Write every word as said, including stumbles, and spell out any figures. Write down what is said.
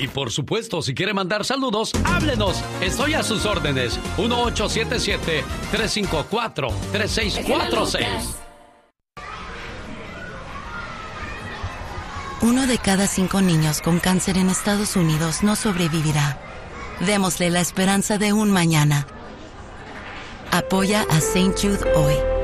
Y por supuesto, si quiere mandar saludos, háblenos. Estoy a sus órdenes. uno ocho siete siete, tres cinco cuatro, tres seis cuatro seis. Uno de cada cinco niños con cáncer en Estados Unidos no sobrevivirá. Démosle la esperanza de un mañana. Apoya a Saint Jude hoy.